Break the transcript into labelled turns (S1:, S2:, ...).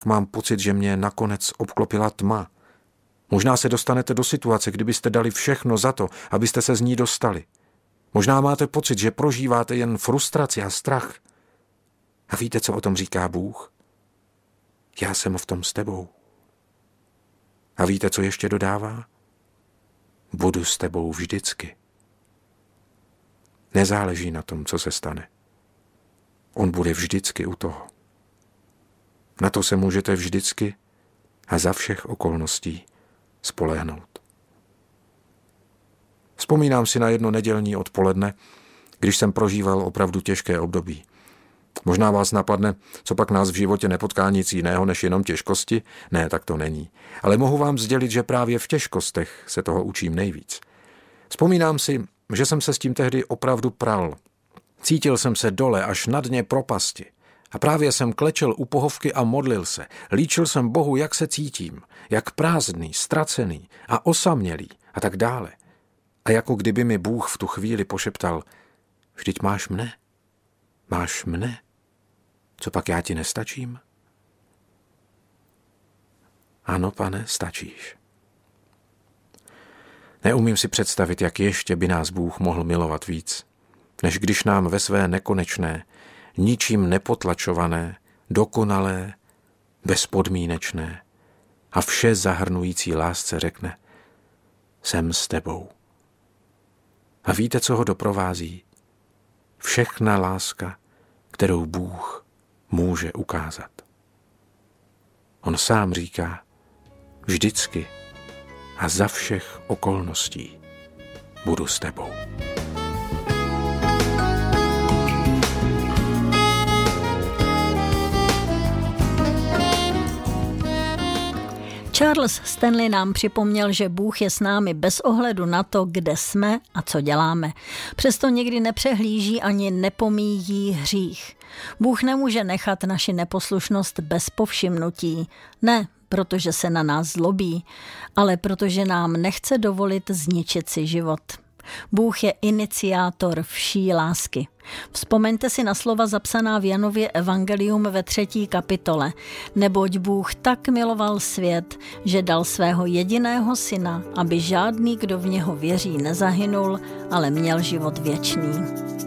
S1: mám pocit, že mě nakonec obklopila tma. Možná se dostanete do situace, kdybyste dali všechno za to, abyste se z ní dostali. Možná máte pocit, že prožíváte jen frustraci a strach. A víte, co o tom říká Bůh? Já jsem v tom s tebou. A víte, co ještě dodává? Budu s tebou vždycky. Nezáleží na tom, co se stane. On bude vždycky u toho. Na to se můžete vždycky a za všech okolností spolehnout. Vzpomínám si na jedno nedělní odpoledne, když jsem prožíval opravdu těžké období. Možná vás napadne, co pak nás v životě nepotká nic jiného než jenom těžkosti? Ne, tak to není. Ale mohu vám sdělit, že právě v těžkostech se toho učím nejvíc. Vzpomínám si, že jsem se s tím tehdy opravdu pral. Cítil jsem se dole až na dně propasti. A právě jsem klečel u pohovky a modlil se. Líčil jsem Bohu, jak se cítím, jak prázdný, ztracený a osamělý a tak dále. A jako kdyby mi Bůh v tu chvíli pošeptal, vždyť máš mne. Máš mne? Co pak já ti nestačím? Ano, Pane, stačíš. Neumím si představit, jak ještě by nás Bůh mohl milovat víc, než když nám ve své nekonečné, ničím nepotlačované, dokonalé, bezpodmínečné a vše zahrnující lásce řekne: jsem s tebou. A víte, co ho doprovází? Všechna láska, kterou Bůh může ukázat. On sám říká: vždycky a za všech okolností budu s tebou.
S2: Charles Stanley nám připomněl, že Bůh je s námi bez ohledu na to, kde jsme a co děláme. Přesto někdy nepřehlíží ani nepomíjí hřích. Bůh nemůže nechat naši neposlušnost bez povšimnutí. Ne, protože se na nás zlobí, ale protože nám nechce dovolit zničit si život. Bůh je iniciátor vší lásky. Vzpomeňte si na slova zapsaná v Janově evangelium ve 3. kapitole. Neboť Bůh tak miloval svět, že dal svého jediného syna, aby žádný, kdo v něho věří, nezahynul, ale měl život věčný.